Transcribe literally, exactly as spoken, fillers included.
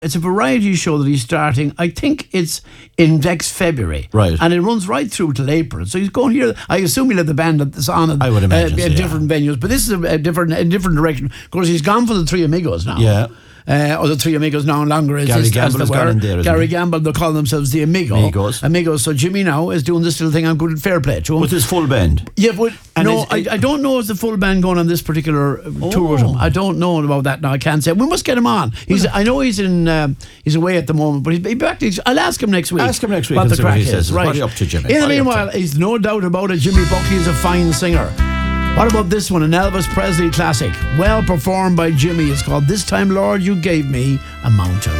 It's a variety show that he's starting. I think it's in next February. Right. And it runs right through till April. So he's going here. I assume he'll have the band that's on at, I would imagine uh, so, at yeah. different venues. But this is a, a different a different direction. Of course, he's gone for the Three Amigos now. Yeah. Uh, or the Three Amigos no longer exist. Gary as Gamble they has gone were. in there, isn't Gary he? Gamble, they call themselves the Amigo. Amigos. Amigos. So Jimmy now is doing this little thing on Good and Fair Play to him. With his full band. Yeah, but And no, is I, it- I don't know if the full band going on this particular uh, tour with Oh. him. I don't know about that now. I can't say. We must get him on. He's. I know he's in. Um, he's away at the moment, but he's he'll be back. To, I'll ask him next week. Ask him next week what and the see what crack he is. says. Right. What are you up to, Jimmy? In the What are you up meanwhile, he's no doubt about it. Jimmy Buckley is a fine singer. What about this one, an Elvis Presley classic? Well performed by Jimmy. It's called "This Time, Lord, You Gave Me a Mountain."